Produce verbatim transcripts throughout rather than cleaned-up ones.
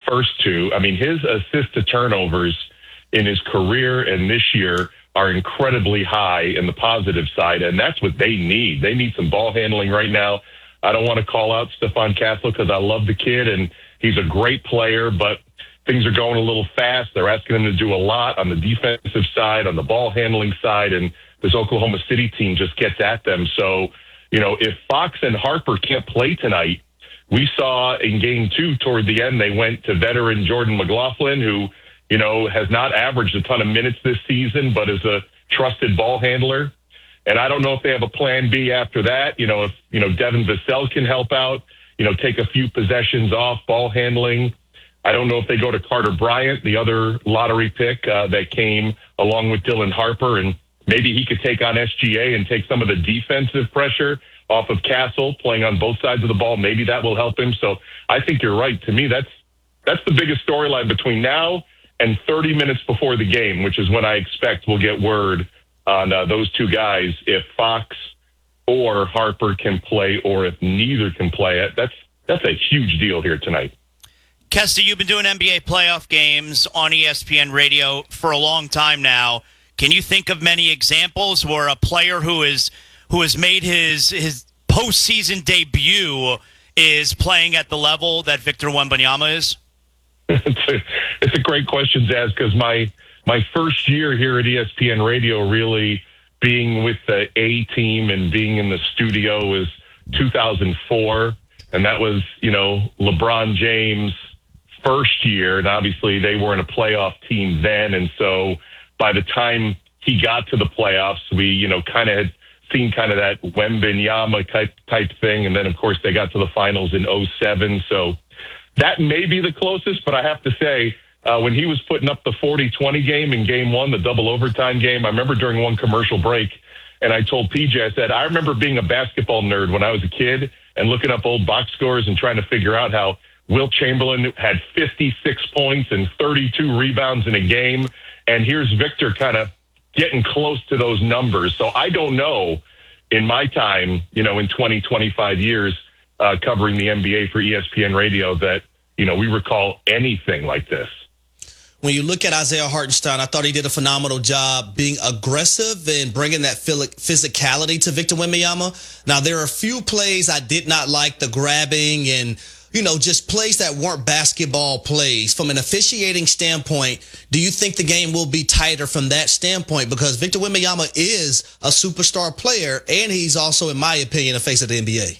first two. I mean, his assist to turnovers in his career and this year are incredibly high in the positive side, and that's what they need. They need some ball handling right now. I don't want to call out Stephon Castle because I love the kid, and he's a great player, but things are going a little fast. They're asking him to do a lot on the defensive side, on the ball handling side, and this Oklahoma City team just gets at them. So, you know, if Fox and Harper can't play tonight, we saw in game two toward the end, they went to veteran Jordan McLaughlin, who, you know, has not averaged a ton of minutes this season, but is a trusted ball handler. And I don't know if they have a plan B after that. You know, if, you know, Devin Vassell can help out, you know, take a few possessions off ball handling. I don't know if they go to Carter Bryant, the other lottery pick uh, that came along with Dylan Harper, and maybe he could take on S G A and take some of the defensive pressure off of Castle playing on both sides of the ball. Maybe that will help him. So I think you're right. To me, that's that's the biggest storyline between now and thirty minutes before the game, which is when I expect we'll get word on uh, those two guys, if Fox or Harper can play or if neither can play. That's, that's a huge deal here tonight. Kesty, you've been doing N B A playoff games on E S P N Radio for a long time now. Can you think of many examples where a player who is who has made his his postseason debut is playing at the level that Victor Wembanyama is? it's, a, it's a great question, Zaz, because my my first year here at E S P N Radio, really being with the A team and being in the studio, was two thousand four, and that was, you know, LeBron James' first year, and obviously they weren't a playoff team then, and so by the time he got to the playoffs, we, you know, kind of had seen kind of that Wembanyama type type thing, and then of course they got to the finals in oh seven, so that may be the closest. But I have to say, uh, when he was putting up the forty twenty game in game one, the double overtime game, I remember during one commercial break, and I told P J, I said, I remember being a basketball nerd when I was a kid and looking up old box scores and trying to figure out how Wilt Chamberlain had fifty-six points and thirty-two rebounds in a game. And here's Victor kind of getting close to those numbers. So I don't know, in my time, you know, in twenty, twenty-five years uh, covering the N B A for E S P N Radio, that, you know, we recall anything like this. When you look at Isaiah Hartenstein, I thought he did a phenomenal job being aggressive and bringing that physicality to Victor Wembanyama. Now, there are a few plays I did not like, the grabbing and, you know, just plays that weren't basketball plays. From an officiating standpoint, do you think the game will be tighter from that standpoint? Because Victor Wembanyama is a superstar player, and he's also, in my opinion, a face of the N B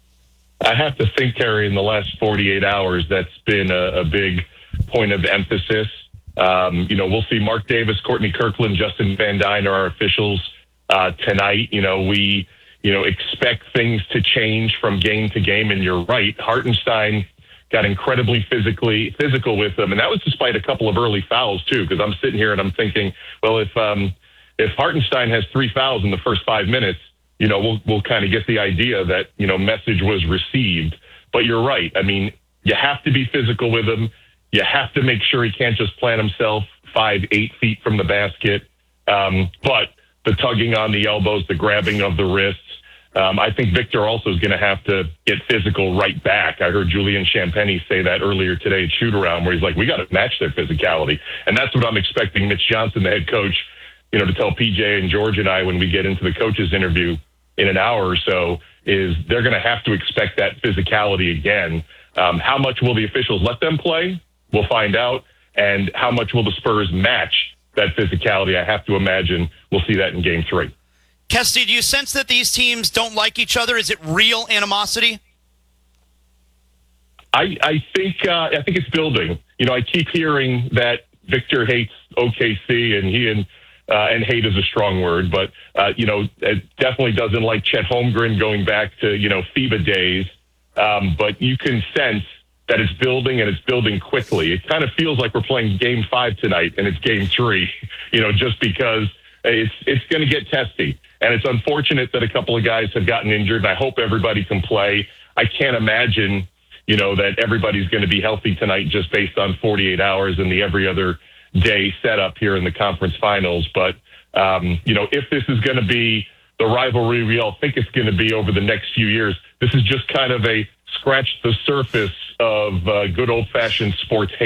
A. I have to think, Terry, in the last forty-eight hours, that's been a, a big point of emphasis. Um, you know, we'll see Mark Davis, Courtney Kirkland, Justin Van Dyne are our officials uh, tonight. You know, we... you know, expect things to change from game to game. And you're right, Hartenstein got incredibly physically physical with them. And that was despite a couple of early fouls, too, because I'm sitting here and I'm thinking, well, if um, if Hartenstein has three fouls in the first five minutes, you know, we'll, we'll kind of get the idea that, you know, message was received. But you're right. I mean, you have to be physical with him. You have to make sure he can't just plant himself five, eight feet from the basket. Um, but the tugging on the elbows, the grabbing of the wrists, Um, I think Victor also is going to have to get physical right back. I heard Julian Champagny say that earlier today at shoot-around, where he's like, we got to match their physicality. And that's what I'm expecting Mitch Johnson, the head coach, you know, to tell P J and George and I when we get into the coaches interview in an hour or so, is they're going to have to expect that physicality again. Um, how much will the officials let them play? We'll find out. And how much will the Spurs match that physicality? I have to imagine we'll see that in game three. Kesty, do you sense that these teams don't like each other? Is it real animosity? I, I think uh, I think it's building. You know, I keep hearing that Victor hates O K C, and he and uh, and hate is a strong word, but uh, you know, it definitely doesn't like Chet Holmgren going back to, you know, FIBA days. Um, but you can sense that it's building, and it's building quickly. It kind of feels like we're playing Game Five tonight, and it's Game Three. You know, just because it's it's going to get testy. And it's unfortunate that a couple of guys have gotten injured, and I hope everybody can play. I can't imagine, you know, that everybody's going to be healthy tonight just based on forty-eight hours and the every other day setup here in the conference finals. But, um, you know, if this is going to be the rivalry we all think it's going to be over the next few years, this is just kind of a scratch the surface of uh, good old-fashioned sports